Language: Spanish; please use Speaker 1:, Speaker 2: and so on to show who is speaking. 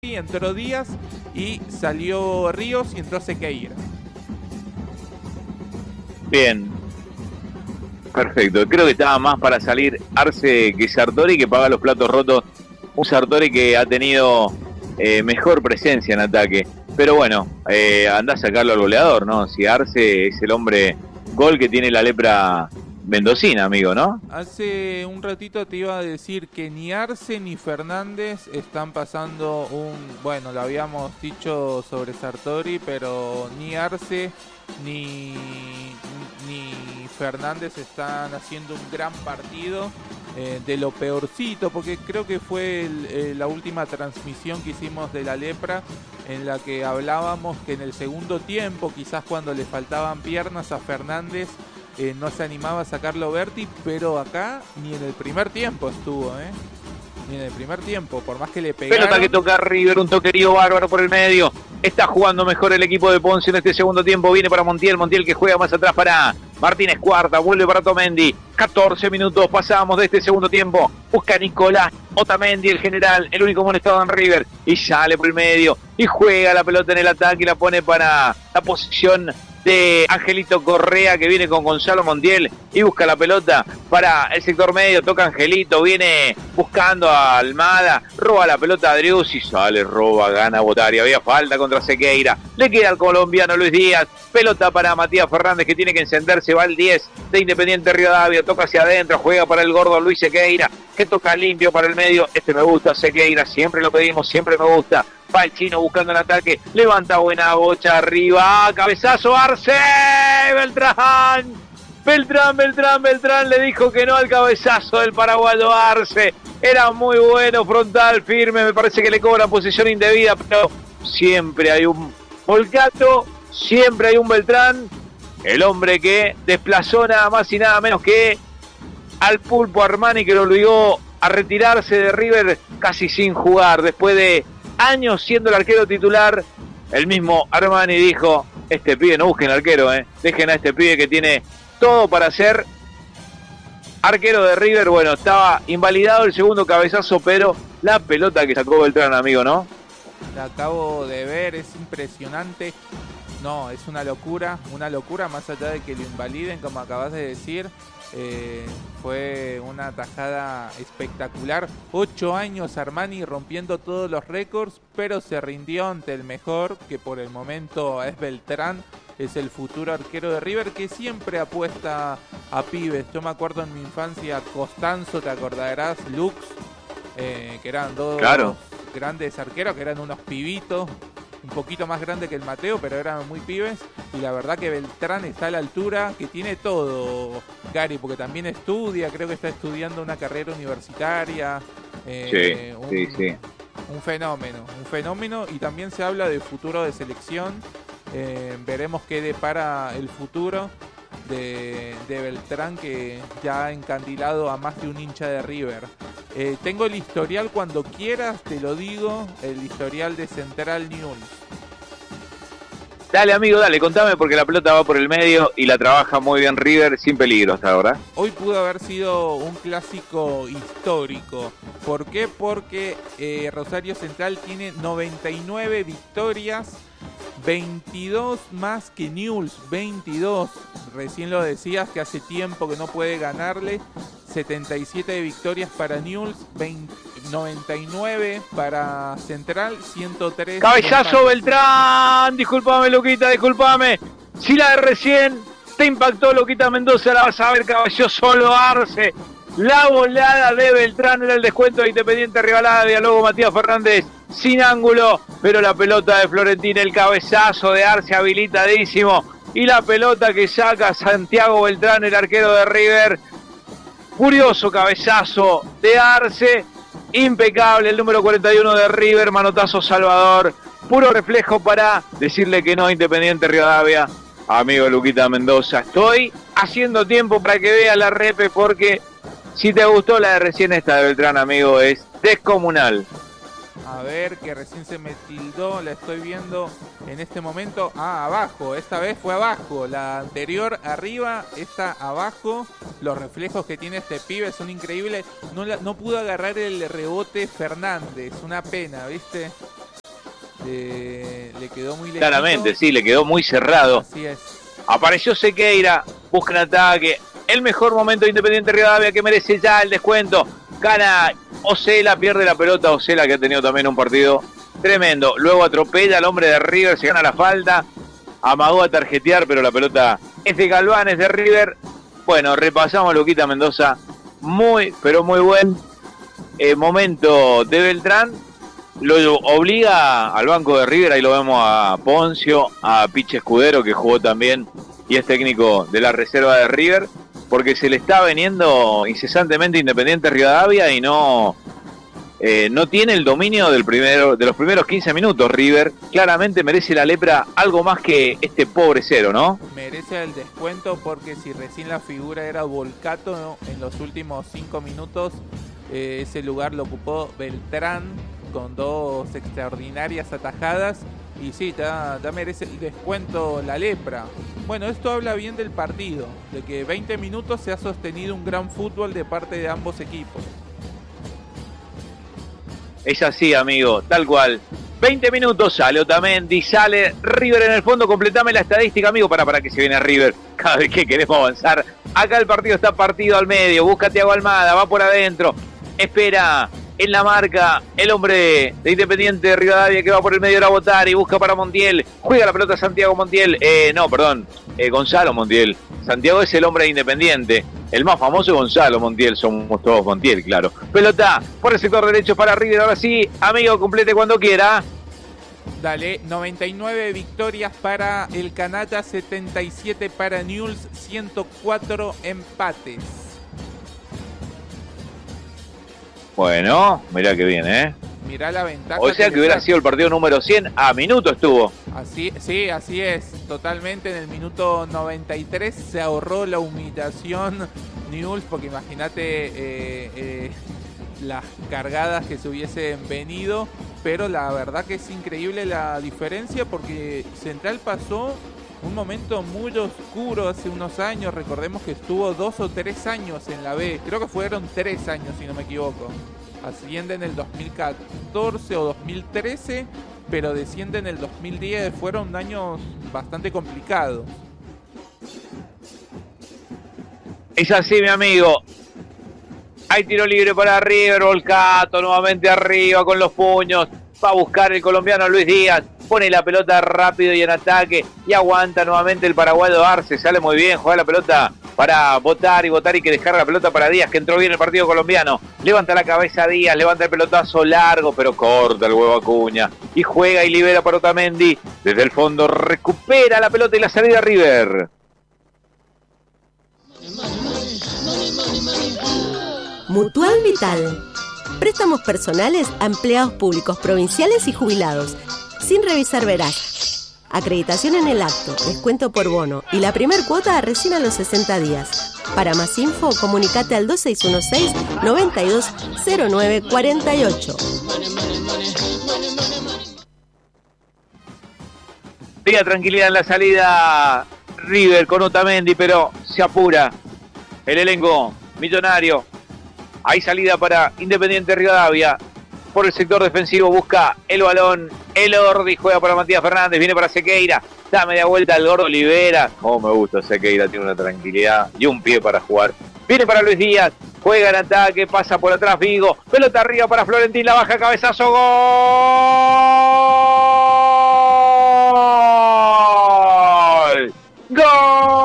Speaker 1: y entró Díaz y salió Ríos y entró Sequeira.
Speaker 2: Bien, perfecto. Creo que estaba más para salir Arce que Sartori, que paga los platos rotos. Un Sartori que ha tenido mejor presencia en ataque. Pero bueno, anda a sacarlo al goleador, ¿no? Si Arce es el hombre gol que tiene la lepra mendocina, amigo, ¿no?
Speaker 1: Hace un ratito te iba a decir que ni Arce ni Fernández están pasando bueno, lo habíamos dicho sobre Sartori, pero ni Arce ni Fernández están haciendo un gran partido, de lo peorcito, porque creo que fue la última transmisión que hicimos de la lepra, en la que hablábamos que en el segundo tiempo, quizás cuando le faltaban piernas a Fernández, no se animaba a sacarlo Berti, pero acá ni en el primer tiempo estuvo, ni en el primer tiempo, por más que le pegaron.
Speaker 2: Pelota que toca River, un toquerío bárbaro por el medio. Está jugando mejor el equipo de Ponce en este segundo tiempo. Viene para Montiel que juega más atrás para Martínez Cuarta. Vuelve para Otamendi. 14 minutos pasamos de este segundo tiempo. Busca Nicolás Otamendi, el general, el único molestado en River. Y sale por el medio. Y juega la pelota en el ataque y la pone para la posición de Angelito Correa, que viene con Gonzalo Montiel y busca la pelota para el sector medio. Toca Angelito, viene buscando a Almada, roba la pelota a Driussi, sale, roba, gana Botari. Había falta contra Sequeira, le queda al colombiano Luis Díaz. Pelota para Matías Fernández, que tiene que encenderse. Va el 10 de Independiente Rivadavia, toca hacia adentro, juega para el gordo Luis Sequeira, que toca limpio para el medio. Me gusta Sequeira, siempre lo pedimos, siempre me gusta. Va el chino buscando el ataque, levanta buena bocha arriba, cabezazo Arce, Beltrán le dijo que no al cabezazo del paraguayo Arce. Era muy bueno, frontal, firme, me parece que le cobra posición indebida, pero siempre hay un Volcato, siempre hay un Beltrán, el hombre que desplazó nada más y nada menos que al Pulpo Armani, que lo obligó a retirarse de River casi sin jugar, después de años siendo el arquero titular. El mismo Armani dijo: este pibe, no busquen arquero, dejen a este pibe que tiene todo para ser arquero de River. Bueno, estaba invalidado el segundo cabezazo, pero la pelota que sacó Beltrán, amigo, ¿no?
Speaker 1: La acabo de ver, es impresionante. No, es una locura, más allá de que lo invaliden, como acabas de decir. Fue una tajada espectacular. 8 años Armani rompiendo todos los récords, pero se rindió ante el mejor, que por el momento es Beltrán. Es el futuro arquero de River, que siempre apuesta a pibes. Yo me acuerdo en mi infancia, Costanzo, te acordarás, Lux, que eran dos grandes arqueros, que eran unos pibitos, un poquito más grande que el Mateo, pero eran muy pibes. Y la verdad que Beltrán está a la altura, que tiene todo, Gary, porque también estudia, creo que está estudiando una carrera universitaria.
Speaker 2: Sí.
Speaker 1: Un fenómeno, y también se habla de futuro de selección. Veremos qué depara el futuro de Beltrán, que ya ha encandilado a más de un hincha de River. Tengo el historial, cuando quieras te lo digo, el historial de Central News.
Speaker 2: Dale, amigo, dale, contame, porque la pelota va por el medio y la trabaja muy bien River, sin peligro hasta ahora.
Speaker 1: Hoy pudo haber sido un clásico histórico. ¿Por qué? Porque Rosario Central tiene 99 victorias, 22 más que Newell's, 22. Recién lo decías, que hace tiempo que no puede ganarle. 77 victorias para Newell's, 99 para Central, 103.
Speaker 2: Cabezazo Beltrán, disculpame Luquita, disculpame. Si la de recién te impactó, Luquita Mendoza, la vas a ver, caballó solo Arce. La volada de Beltrán era el descuento de Independiente Rivadavia. Luego Matías Fernández sin ángulo, pero la pelota de Florentín, el cabezazo de Arce habilitadísimo, y la pelota que saca Santiago Beltrán, el arquero de River. Curioso cabezazo de Arce, impecable el número 41 de River, manotazo Salvador, puro reflejo para decirle que no a Independiente Rivadavia. Amigo Luquita Mendoza, estoy haciendo tiempo para que vea la repe, porque si te gustó la de recién, esta de Beltrán, amigo, es descomunal.
Speaker 1: A ver, que recién se me tildó, la estoy viendo en este momento. Abajo, esta vez fue abajo. La anterior arriba, esta abajo. Los reflejos que tiene este pibe son increíbles. No pudo agarrar el rebote Fernández, una pena, ¿viste? Le quedó muy lejito.
Speaker 2: Claramente, sí, le quedó muy cerrado.
Speaker 1: Así es.
Speaker 2: Apareció Sequeira, busca un ataque. El mejor momento de Independiente Rivadavia, que merece ya el descuento. Gana Osela, pierde la pelota Osela, que ha tenido también un partido tremendo. Luego atropella al hombre de River, se gana la falta. Amagó a tarjetear, pero la pelota es de Galván, es de River. Bueno, repasamos Luquita Mendoza. Muy, pero muy buen momento de Beltrán. Lo obliga al banco de River, ahí lo vemos a Poncio, a Piche Escudero, que jugó también y es técnico de la reserva de River, porque se le está veniendo incesantemente Independiente Rivadavia y no tiene el dominio de los primeros 15 minutos. River claramente merece la lepra algo más que este pobre cero, ¿no?
Speaker 1: Merece el descuento porque si recién la figura era Volcato, ¿no? En los últimos 5 minutos ese lugar lo ocupó Beltrán con 2 extraordinarias atajadas y sí, ya merece el descuento la lepra. Bueno, esto habla bien del partido, de que 20 minutos se ha sostenido un gran fútbol de parte de ambos equipos.
Speaker 2: Es así, amigo, tal cual. 20 minutos, sale Otamendi, sale River en el fondo. Completame la estadística, amigo, para que se viene River cada vez que queremos avanzar. Acá el partido está partido al medio, busca a Thiago Almada, va por adentro, espera en la marca el hombre de Independiente de Rivadavia, que va por el medio de Botar y busca para Montiel. Juega la pelota Santiago Montiel. Gonzalo Montiel. Santiago es el hombre de Independiente. El más famoso es Gonzalo Montiel. Somos todos Montiel, claro. Pelota por el sector derecho para River. Ahora sí, amigo, complete cuando quiera.
Speaker 1: Dale, 99 victorias para el Canalla, 77 para Newell's, 104 empates.
Speaker 2: Bueno, mirá que bien, ¿eh?
Speaker 1: Mirá la ventaja.
Speaker 2: O sea que hubiera sido el partido número 100, a minuto estuvo.
Speaker 1: Así es, totalmente. En el minuto 93 se ahorró la humillación Newell's, porque imagínate las cargadas que se hubiesen venido, pero la verdad que es increíble la diferencia, porque Central pasó un momento muy oscuro hace unos años. Recordemos que estuvo 2 o 3 años en la B, creo que fueron 3 años si no me equivoco. Asciende en el 2014 o 2013, pero desciende en el 2010. Fueron años bastante complicados.
Speaker 2: Es así, mi amigo. Hay tiro libre para River. Volcato nuevamente arriba con los puños. Va a buscar el colombiano Luis Díaz. Pone la pelota rápido y en ataque. Y aguanta nuevamente el paraguayo Arce. Sale muy bien. Juega la pelota para Botar y que descarga la pelota para Díaz, que entró bien el partido colombiano. Levanta la cabeza Díaz. Levanta el pelotazo largo, pero corta el huevo Acuña. Y juega y libera para Otamendi. Desde el fondo recupera la pelota y la salida a River.
Speaker 3: Mutual Vital. Préstamos personales a empleados públicos provinciales y jubilados, sin revisar veraz. Acreditación en el acto, descuento por bono y la primer cuota recién a los 60 días. Para más info, comunicate al 2616-920948.
Speaker 2: Tenía tranquilidad en la salida River con Otamendi, pero se apura el elenco millonario. Hay salida para Independiente Rivadavia. Por el sector defensivo busca el balón. El Ordi juega para Matías Fernández. Viene para Sequeira. Da media vuelta el gordo, libera. Oh, me gusta Sequeira. Tiene una tranquilidad y un pie para jugar. Viene para Luis Díaz. Juega en ataque. Pasa por atrás Vigo. Pelota arriba para Florentín. La baja, cabezazo. ¡Gol! ¡Gol!